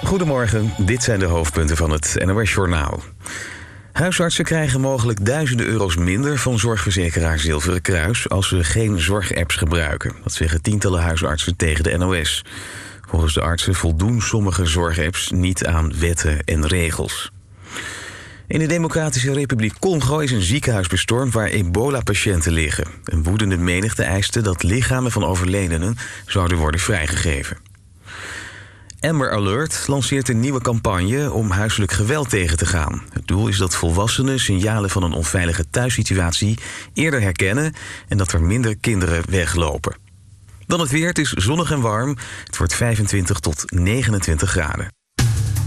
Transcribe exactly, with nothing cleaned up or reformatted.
Goedemorgen, dit zijn de hoofdpunten van het N O S-journaal. Huisartsen krijgen mogelijk duizenden euro's minder van zorgverzekeraar Zilveren Kruis als ze geen zorgapps gebruiken. Dat zeggen tientallen huisartsen tegen de N O S. Volgens de artsen voldoen sommige zorgapps niet aan wetten en regels. In de Democratische Republiek Congo is een ziekenhuis bestormd waar ebola-patiënten liggen. Een woedende menigte eiste dat lichamen van overledenen zouden worden vrijgegeven. Amber Alert lanceert een nieuwe campagne om huiselijk geweld tegen te gaan. Het doel is dat volwassenen signalen van een onveilige thuissituatie eerder herkennen en dat er minder kinderen weglopen. Dan het weer, het is zonnig en warm. Het wordt vijfentwintig tot negenentwintig graden.